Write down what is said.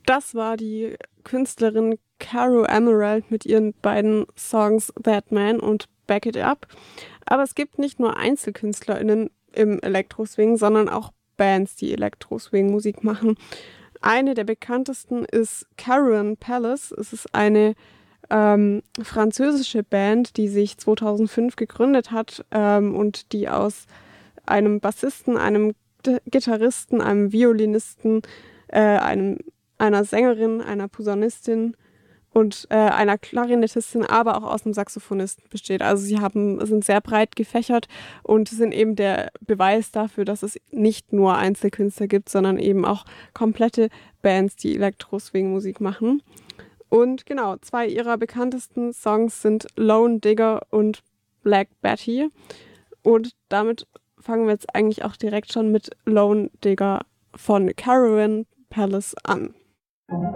Das war die Künstlerin Caro Emerald mit ihren beiden Songs That Man und Back It Up. Aber es gibt nicht nur EinzelkünstlerInnen im Elektroswing, sondern auch Bands, die Elektroswing-Musik machen. Eine der bekanntesten ist Caravan Palace. Es ist eine französische Band, die sich 2005 gegründet hat und die aus einem Bassisten, einem Gitarristen, einem Violinisten, einer Sängerin, einer Posaunistin und einer Klarinettistin, aber auch aus einem Saxophonisten besteht. Also sind sehr breit gefächert und sind eben der Beweis dafür, dass es nicht nur Einzelkünstler gibt, sondern eben auch komplette Bands, die Elektro-Swing-Musik machen. Und genau, zwei ihrer bekanntesten Songs sind Lone Digger und Black Betty. Und damit fangen wir jetzt eigentlich auch direkt schon mit Lone Digger von Caravan Palace an.